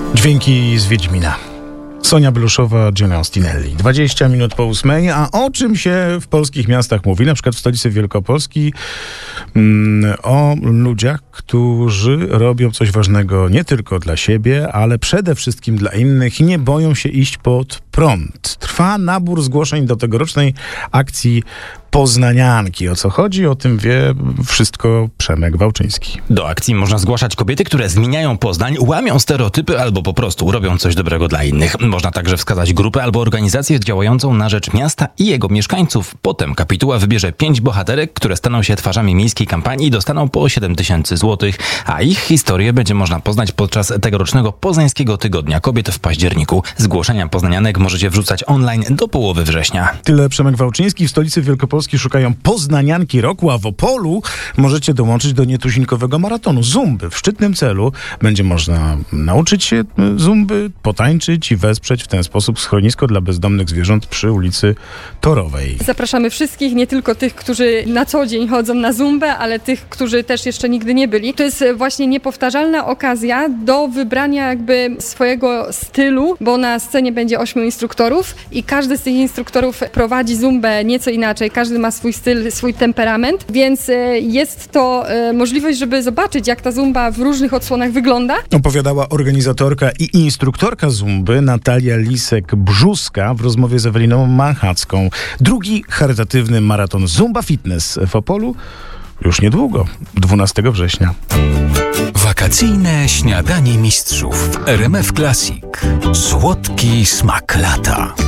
Dźwięki z Wiedźmina. Sonia Bluszowa, Giuliano Stinelli. 20 minut po 8. A o czym się w polskich miastach mówi? Na przykład w stolicy Wielkopolski o ludziach, którzy robią coś ważnego nie tylko dla siebie, ale przede wszystkim dla innych i nie boją się iść pod prąd. Trwa nabór zgłoszeń do tegorocznej akcji Poznanianki. O co chodzi? O tym wie wszystko Przemek Wałczyński. Do akcji można zgłaszać kobiety, które zmieniają Poznań, łamią stereotypy albo po prostu robią coś dobrego dla innych. Można także wskazać grupę albo organizację działającą na rzecz miasta i jego mieszkańców. Potem kapituła wybierze 5 bohaterek, które staną się twarzami miejskiej kampanii i dostaną po 7 000 złotych, a ich historię będzie można poznać podczas tegorocznego Poznańskiego Tygodnia Kobiet w październiku. Zgłoszenia poznanianek możecie wrzucać online do połowy września. Tyle Przemek Wałczyński. W stolicy Wielkopolski szukają Poznanianki roku, a w Opolu możecie dołączyć do nietuzinkowego maratonu Zumby. W szczytnym celu będzie można nauczyć się zumby, potańczyć i wesprzeć w ten sposób schronisko dla bezdomnych zwierząt przy ulicy Torowej. Zapraszamy wszystkich, nie tylko tych, którzy na co dzień chodzą na zumbę, ale tych, którzy też jeszcze nigdy nie byli. To jest właśnie niepowtarzalna okazja do wybrania jakby swojego stylu, bo na scenie będzie 8 instruktorów i każdy z tych instruktorów prowadzi zumbę nieco inaczej. Każdy ma swój styl, swój temperament, więc jest to możliwość, żeby zobaczyć, jak ta zumba w różnych odsłonach wygląda. Opowiadała organizatorka i instruktorka zumby Natalia Lisek-Brzuska w rozmowie z Eweliną Manchacką. Drugi charytatywny maraton Zumba Fitness w Opolu już niedługo, 12 września. Wakacyjne śniadanie mistrzów w RMF Classic. Słodki smak lata.